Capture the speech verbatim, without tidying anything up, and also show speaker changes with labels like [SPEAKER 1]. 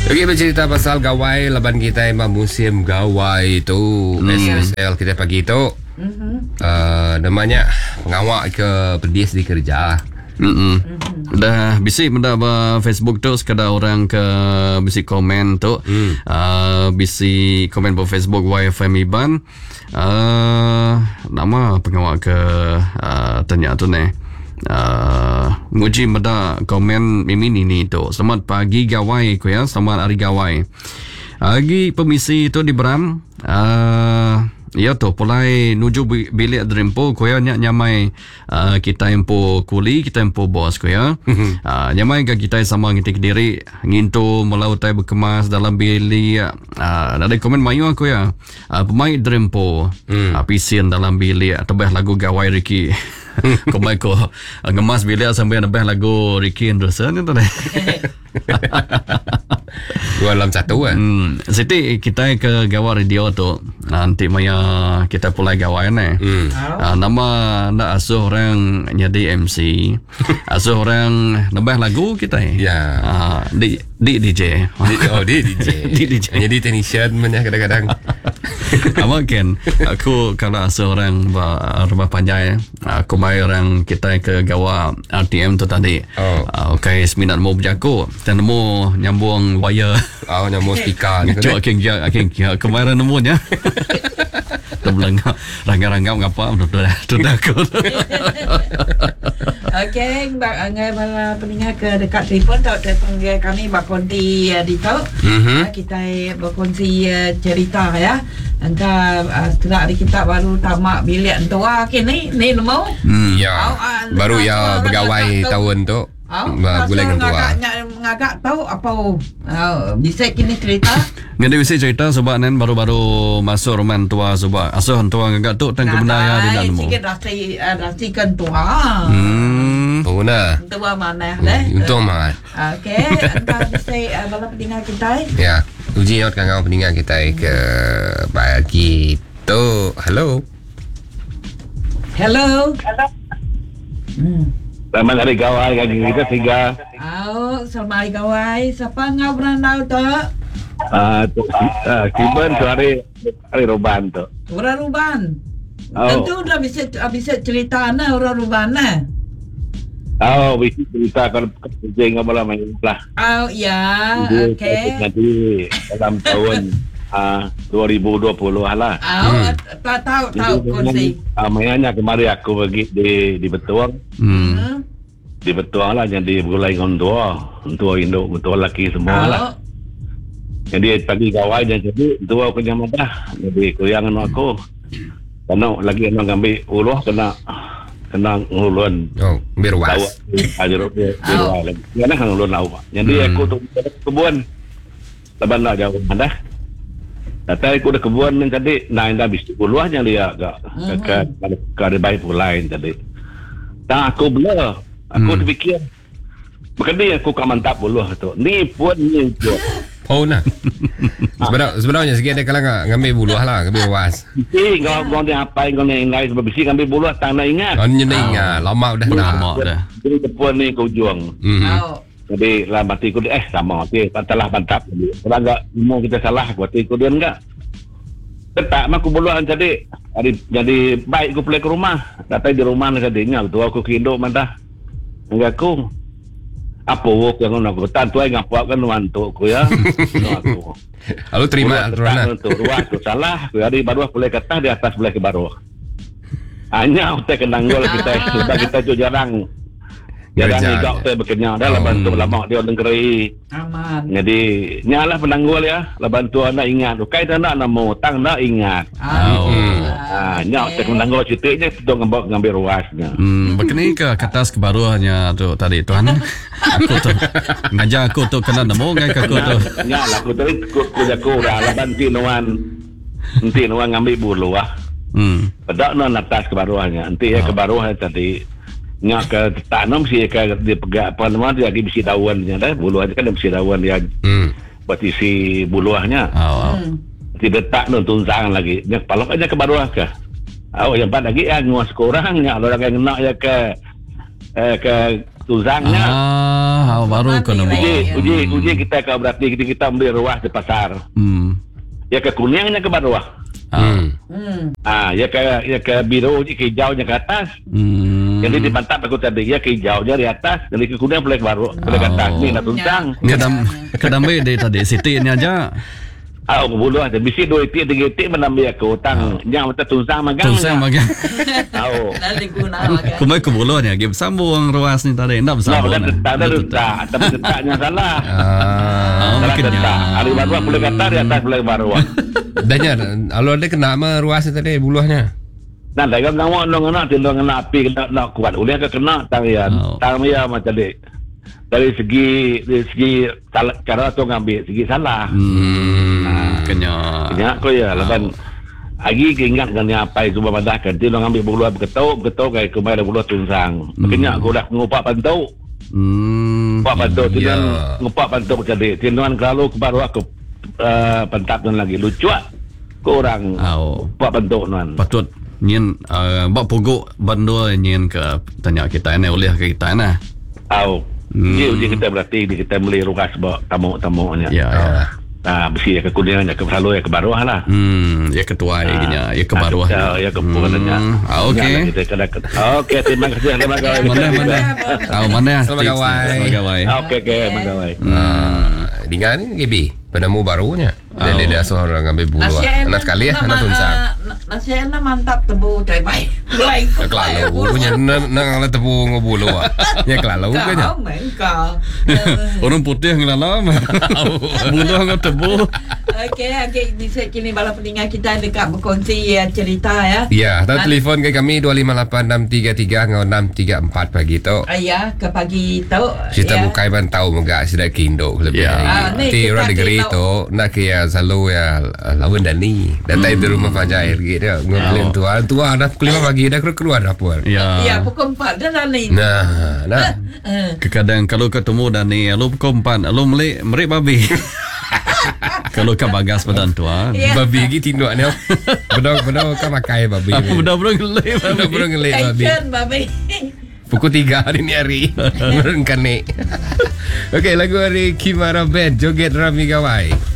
[SPEAKER 1] Okey, bercerita pasal gawai laban kita memang musim gawai tu. hmm. S S L kita pagi tu mm-hmm. uh, namanya pengawak ke pedis di kerja.
[SPEAKER 2] Mm-mm. Mm-hmm. Dah bisik benda ba Facebook tu sekadar orang ke bisik komen tu. Mm. Uh, bisik komen ba Facebook Y F M Iban. Uh, nama pengawak ke uh, tanya tu ni. Uh, nguji benda komen mimi ni tu. Selamat pagi gawai ku ya. Selamat hari gawai. Lagi pemisi tu di Beram. Uh, Ya tu, pulai nuju bilik drempo ko ya nyak nyamai uh, kita empo kuli, kita empo bos ko ya. uh, nyamai ga kita sama ngitik diri nginto melautai berkemas dalam bilik. Uh, ada komen mayu aku ya. Uh, pemain drempo hmm. uh, pisin dalam bilik tebah lagu gawai Ricky. Komai ko uh, ngemas bilik sampai tebah lagu Ricky Anderson tu deh.
[SPEAKER 1] Dua dalam satu kan.
[SPEAKER 2] Hmm, Siti kita ke gawai radio tu nanti maya kita pulai gawai ni. Hmm. Uh, nama nak asuh orang jadi M C, asuh orang nambah lagu kita.
[SPEAKER 1] Ya.
[SPEAKER 2] Uh, di di D J.
[SPEAKER 1] Di, oh di D J.
[SPEAKER 2] Di D J.
[SPEAKER 1] Jadi technician mana kadang-kadang.
[SPEAKER 2] Apa kan? Aku kalau asuh orang rumah panjai, aku mai orang kita ke gawai R T M tu tadi. Oh. Uh, okay, seminat mau berjago dan mau nyambung wire.
[SPEAKER 1] Oh, nyambung speaker ni.
[SPEAKER 2] Cuk aking ya, aking ya kemarin nemunya. Tebelang rangga-rangga ngapa sudah sudah aku.
[SPEAKER 3] Okey, bak angai bala pendengar ke dekat telefon tak telefon kami bak konti uh, di tau. Mm-hmm. Kita berkongsi uh, cerita ya. Angka uh, setelah hari kita baru tamat bilik tua kini ni mau.
[SPEAKER 1] Hmm, ya. Oh, uh, baru ya bergawai tahun tu.
[SPEAKER 3] Oh, bulan tua. Ngagak tahu apa uh, bisa kini cerita.
[SPEAKER 2] Ngade bisa cerita sebab nen baru-baru masuk roman tua sebab asuh tua ngagak tu tang kebenaya di dalam.
[SPEAKER 3] Sikit rasi rasi kan tua.
[SPEAKER 2] Hmm.
[SPEAKER 1] Oh nah.
[SPEAKER 3] Tua mana leh?
[SPEAKER 1] Untung mah.
[SPEAKER 3] Okey, anda bisa uh, bala pendengar kita.
[SPEAKER 1] Ya. Uji out kang pendengar kita ke pagi tu. Hello.
[SPEAKER 3] Hello. Hello.
[SPEAKER 4] Hmm. Selamat hari gawai kaki kita tiga.
[SPEAKER 3] Oh, selamat hari gawai. Siapa ngau beranau tu?
[SPEAKER 4] Ah, tu ah, Kiban tu hari hari Ruban tu.
[SPEAKER 3] Orang Ruban.
[SPEAKER 4] Oh.
[SPEAKER 3] Tentu dah bisa bisa cerita na orang Ruban na.
[SPEAKER 4] Oh, bisa cerita kalau kerja ngau malam main lah.
[SPEAKER 3] Oh, ya. Okey.
[SPEAKER 4] Nanti dalam tahun ah dua ribu dua puluh lah.
[SPEAKER 3] Oh, hmm. tak tahu tahu kongsi.
[SPEAKER 4] Ah, mainnya kemarin aku pergi di di Betuang. Hmm. Di Betuang lah jadi bergulai dengan tua, tua Indo, tua lelaki semua oh. lah. Jadi pagi gawai dan jadi tua aku nyaman dah. Jadi kuyangan aku. Karena lagi nak ambil uluh kena kena ngulun.
[SPEAKER 1] Oh, berwas.
[SPEAKER 4] Ajar dia. Karena hang ngulun awak. Jadi aku tu kebun. Lepas nak jauh dah. Tapi aku dah kebun ni tadi, nah dah habis uluh aja dia agak ke ke baik lain tadi. Tak aku bela. Aku hmm. terfikir berkali aku kan mantap buluh tu. Ni pun ni tu.
[SPEAKER 1] Oh nah. Sebenarnya sebenarnya sikit dia kalau ngambil buluh lah, ngambil was.
[SPEAKER 4] Si kau kau dia apa kau ni lain sebab bisi ngambil buluh tak nak ingat.
[SPEAKER 1] Oh ni ingat, lama dah
[SPEAKER 2] lama dah.
[SPEAKER 4] Jadi depan ni kau juang.
[SPEAKER 3] Oh.
[SPEAKER 4] Jadi lah mati ku eh sama okey, pantalah mantap. Kalau enggak mau kita salah buat ikut dia enggak. Tetap aku buluh jadi jadi baik aku pulang ke rumah. Datang di rumah ni tadinya tu aku kindo mantah. Enggak aku apa wok yang nak tan tu ai ngapa kan mantuk ku ya. Aku.
[SPEAKER 1] Lalu terima
[SPEAKER 4] aturan tu ruas tu salah ku hari baru boleh kata di atas boleh ke baru. Hanya kita kenanggol kita sebab kita tu jarang jarang igak tu berkenyang dah laban tu lama dia negeri.
[SPEAKER 3] Aman.
[SPEAKER 4] Jadi nyalah penanggul ya laban tu anak ingat tu kai nak namo tang nak ingat.
[SPEAKER 2] Oh.
[SPEAKER 4] Ah, nyak tak menanggung ceritanya tu ngambil ngambil ruasnya.
[SPEAKER 2] Hmm, begini ke kertas kebaruannya tu tadi tuan. Aku tu ngajar aku tu kena nemu kan aku tu.
[SPEAKER 4] Nyak lah aku tadi aku jago dah laban ti nuan. Nanti nuan ngambil bulu ah. Hmm. Pedak non atas kebaruannya. Nanti ya kebaruan tadi nyak ke tanam si ke dia pegak apa nama dia lagi bisi daunnya dah. Bulu aja kan bisi daun dia. Hmm. Batisi buluahnya. Oh. Hmm. Tidak tak nonton sang lagi. Dia palok aja ke baru ke. Oh yang empat lagi ya nguas kurang ya orang yang nak ya ke eh, ke tuzangnya.
[SPEAKER 2] Ah, baru kau nemu.
[SPEAKER 4] Uji, uji, uji kita ke berarti kita, kita beli ruah di pasar.
[SPEAKER 2] Hmm.
[SPEAKER 4] Ya ke kuningnya ke bawah.
[SPEAKER 1] Hmm.
[SPEAKER 3] Hmm.
[SPEAKER 4] Ah, ya ke ya ke biru, uji ke hijaunya ke atas.
[SPEAKER 2] Hmm.
[SPEAKER 4] Jadi di mantap aku tadi ya ke hijaunya di atas, jadi ke kuning boleh ke baru, boleh ke atas. Ni nak tuntang.
[SPEAKER 2] Ni adam kadambe dari tadi Siti ni aja.
[SPEAKER 4] Ah, aku bulu ada bisi dua itik tiga itik menambah ke hutang. Yang mata tunsang magang.
[SPEAKER 2] Tunsang magang.
[SPEAKER 4] Tahu.
[SPEAKER 3] Lalu guna makan.
[SPEAKER 2] Kumai kubulunya, game sambung ruas ni tadi. Nak
[SPEAKER 4] Nah,
[SPEAKER 2] bersambung.
[SPEAKER 4] bukan tak ada letak, tapi letaknya salah.
[SPEAKER 1] Ah.
[SPEAKER 2] Oh,
[SPEAKER 4] Salah
[SPEAKER 2] mungkin
[SPEAKER 4] letak.
[SPEAKER 2] ya.
[SPEAKER 4] Hari baru boleh kata di atas boleh baru.
[SPEAKER 1] Danya, kalau ada kena sama ruasnya tadi buluhnya.
[SPEAKER 4] Nah, dah kan kamu nak nak tidak nak api nak nak kuat. Boleh ke kena tang ya.
[SPEAKER 2] Oh.
[SPEAKER 4] Tang ya macam ni. Dari segi dari segi salah, cara tu ngambil segi salah.
[SPEAKER 2] Hmm. Kenya.
[SPEAKER 4] Ya, kau ya, laban lagi ingat dengan apa itu bapak kan dia nak ambil bulu berketuk berketuk kayak kemarin bulu tunsang. Makanya aku dah ngupak pantau.
[SPEAKER 2] Hmm.
[SPEAKER 4] Ngupak pantau tu
[SPEAKER 1] Ya.
[SPEAKER 4] kan ngupak pantau macam ni. Tinuan kalau ke baru aku uh, pentapkan lagi lucu ah. Kau orang
[SPEAKER 2] Oh.
[SPEAKER 4] ngupak pantau nuan.
[SPEAKER 2] Patut nyen uh, bak pogok bandul nyen ke tanya kita ni oleh ke kita nah.
[SPEAKER 4] Au.
[SPEAKER 2] Hmm.
[SPEAKER 4] Dia uji kita berarti di kita beli rukas bawa tamu-tamunya.
[SPEAKER 2] Ya, ya.
[SPEAKER 4] Nah, besi ya ke kuningan ya ke selalu ya ke baruah lah.
[SPEAKER 2] Hmm, ya ketua ya gini ya ke baru.
[SPEAKER 4] Ya, ya ke pulannya.
[SPEAKER 2] Ah, okey.
[SPEAKER 4] Kita kena Okey, terima kasih terima kasih.
[SPEAKER 2] Mana mana. Tahu mana?
[SPEAKER 1] Selamat gawai.
[SPEAKER 2] Selamat gawai.
[SPEAKER 4] Okey, okey, magawai.
[SPEAKER 1] Ah, dengan ni G B penemu barunya. Dan dia dah seorang ambil bulu. Anak sekali ya, anak tunsang.
[SPEAKER 3] Nasi enak mantap tebu cai baik. Baik.
[SPEAKER 1] Ya kelalu bulunya nang nang tepu ngobulu ah. Ya kelalu kan ya.
[SPEAKER 3] Kau main kau.
[SPEAKER 2] Orang putih ngelalam. Bulu ngap tebu.
[SPEAKER 3] Okey, okey di sini bala pendengar kita dekat berkongsi ya, cerita ya.
[SPEAKER 1] Ya, atau telefon ke kami dua lima lapan enam tiga tiga enam tiga empat pagi tu.
[SPEAKER 3] Ya, ke pagi tu.
[SPEAKER 1] Kita
[SPEAKER 3] ya.
[SPEAKER 1] bukai bantau moga sudah kindo lebih.
[SPEAKER 2] Ya.
[SPEAKER 3] Ah, ni
[SPEAKER 1] Ti
[SPEAKER 3] kita
[SPEAKER 1] orang negeri
[SPEAKER 3] kita-
[SPEAKER 1] tu nak kaya selalu ya lawan Dani. Datang di rumah Fajair gitu. Ngobrolin tua tua dah pukul lima pagi dah keluar dapur.
[SPEAKER 3] Ya,
[SPEAKER 2] Ya.
[SPEAKER 3] pukul empat dah lah ni.
[SPEAKER 1] Nah, nah.
[SPEAKER 3] Eh.
[SPEAKER 2] Kadang kalau ketemu dan ni lu kompan, lu meli merik babi. Kalau ke bagas badan tua.
[SPEAKER 3] Ya.
[SPEAKER 1] Babi gitu tinduk ni. Benar-benar kan makai babi.
[SPEAKER 2] Budak-budak ngelai babi.
[SPEAKER 1] Benar-benar ngelik babi.
[SPEAKER 3] Kaitkan babi.
[SPEAKER 1] Pukul tiga hari ni hari. Merengkan ni. Okey, lagu hari Kimara Band Joget Rami Gawai.